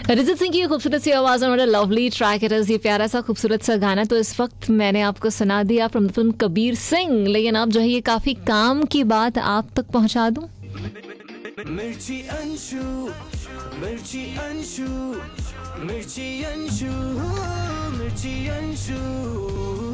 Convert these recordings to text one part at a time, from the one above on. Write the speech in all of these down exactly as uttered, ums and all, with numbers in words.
अरिजीत सिंह की खूबसूरत सी आवाज और लवली ट्रैक इट इज, ये प्यारा सा खूबसूरत सा गाना तो इस वक्त मैंने आपको सुना दिया from the film Kabir Singh. लेकिन अब जो है ये काफी काम की बात आप तक पहुंचा दूं। मिर्ची अंशु, मिर्ची अंशु, मिर्ची अंशु, मिर्ची अंशु।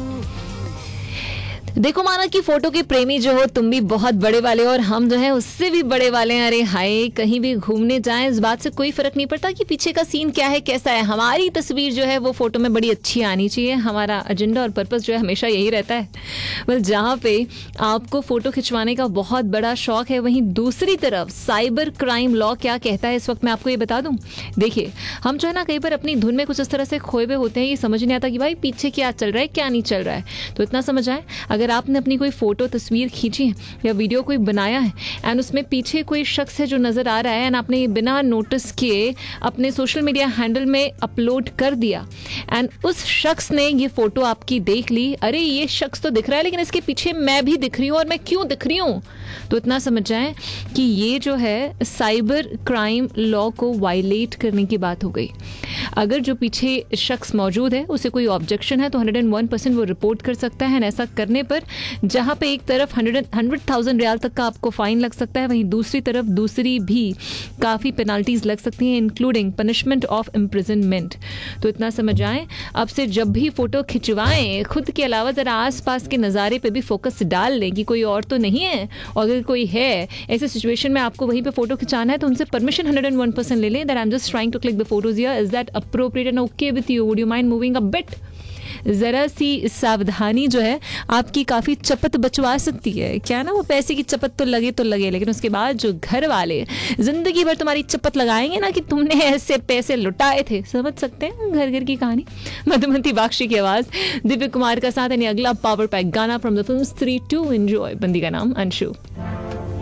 देखो माना कि फोटो के प्रेमी जो हो तुम भी बहुत बड़े वाले हो और हम जो है उससे भी बड़े वाले हैं। अरे हाय, कहीं भी घूमने जाएं इस बात से कोई फर्क नहीं पड़ता कि पीछे का सीन क्या है, कैसा है। हमारी तस्वीर जो है वो फोटो में बड़ी अच्छी आनी चाहिए। हमारा एजेंडा और पर्पस जो है हमेशा यही रहता है। बस जहाँ पे आपको फोटो खिंचवाने का बहुत बड़ा शौक है, वहीं दूसरी तरफ साइबर क्राइम लॉ क्या कहता है इस वक्त मैं आपको ये बता दूं। देखिए, हम जो है ना कई बार अपनी धुन में कुछ इस तरह से खोए हुए होते हैं, ये समझ नहीं आता कि भाई पीछे क्या चल रहा है क्या नहीं चल रहा है। तो इतना समझ आए, अगर आपने अपनी कोई फोटो तस्वीर खींची है या वीडियो कोई बनाया है एंड उसमें पीछे कोई शख्स है जो नजर आ रहा है एंड आपने बिना नोटिस किए अपने सोशल मीडिया हैंडल में अपलोड कर दिया एंड उस शख्स ने ये फोटो आपकी देख ली, अरे ये शख्स तो दिख रहा है लेकिन इसके पीछे मैं भी दिख रही हूँ और मैं क्यों दिख रही हूँ, तो इतना समझ जाए कि ये जो है साइबर क्राइम लॉ को वायलेट करने की बात हो गई। अगर जो पीछे शख्स मौजूद है उसे कोई ऑब्जेक्शन है तो हंड्रेड एंड वन परसेंट वो रिपोर्ट कर सकता है। ऐसा करने पर जहां पे एक तरफ हंड्रेड हंड्रेड थाउजेंड रियाल तक का आपको फाइन लग सकता है, वहीं दूसरी तरफ दूसरी भी काफ़ी पेनाल्टीज लग सकती हैं इंक्लूडिंग पनिशमेंट ऑफ इम्प्रिजनमेंट। तो इतना समझ आए, अब से जब भी फोटो खिंचवाएं खुद के अलावा ज़रा आसपास के नज़ारे पे भी फोकस डाल लें कि कोई और तो नहीं है, और अगर कोई है ऐसे सिचुएशन में आपको वहीं पे फोटो खिंचाना है तो उनसे permission hundred and one percent ले लें that I am just trying to click the photos here, is that appropriate and okay with you, would you mind moving a bit. ज़रा सी सावधानी जो है आपकी काफ़ी चपत बचवा सकती है। क्या ना, वो पैसे की चपत तो लगे तो लगे, लेकिन उसके बाद जो घर वाले ज़िंदगी भर तुम्हारी चपत लगाएंगे ना कि तुमने ऐसे पैसे लुटाए थे। समझ सकते हैं घर घर की कहानी। मधुमती बाक्षी की आवाज़, दिव्य कुमार का साथ यानी अगला पावर पैक गाना from the film three to enjoy. बंदी का नाम अंशु।